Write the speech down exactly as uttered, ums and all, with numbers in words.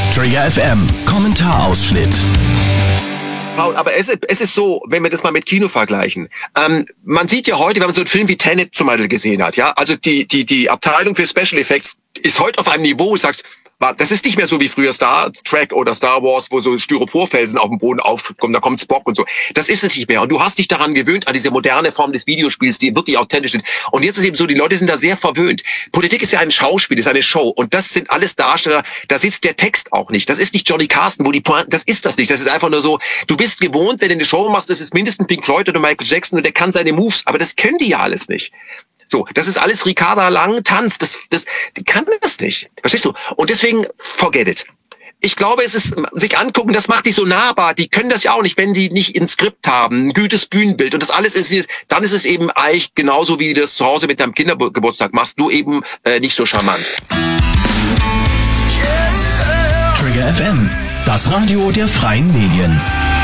Trigger F M, Kommentarausschnitt. Aber es ist, es ist so, wenn wir das mal mit Kino vergleichen. Ähm, man sieht ja heute, wenn man so einen Film wie Tenet zum Beispiel gesehen hat, ja, also die die die Abteilung für Special Effects ist heute auf einem Niveau, wo du sagst, das ist nicht mehr so wie früher Star Trek oder Star Wars, wo so Styroporfelsen auf dem Boden aufkommen, da kommt Spock und so. Das ist es nicht mehr. Und du hast dich daran gewöhnt, an diese moderne Form des Videospiels, die wirklich authentisch sind. Und jetzt ist eben so, die Leute sind da sehr verwöhnt. Politik ist ja ein Schauspiel, ist eine Show. Und das sind alles Darsteller, da sitzt der Text auch nicht. Das ist nicht Johnny Carson, wo die Pointe, das ist das nicht. Das ist einfach nur so, du bist gewohnt, wenn du eine Show machst, das ist mindestens Pink Floyd oder Michael Jackson und der kann seine Moves, aber das können die ja alles nicht. So, das ist alles Ricarda Lang Tanz, das, das, die kann das nicht. Verstehst du? Und deswegen, forget it. Ich glaube, es ist, sich angucken, das macht dich so nahbar. Die können das ja auch nicht, wenn die nicht ein Skript haben, ein gutes Bühnenbild und das alles ist, dann ist es eben eigentlich genauso, wie du das zu Hause mit deinem Kindergeburtstag machst, nur eben äh, nicht so charmant. Trigger F M, das Radio der freien Medien.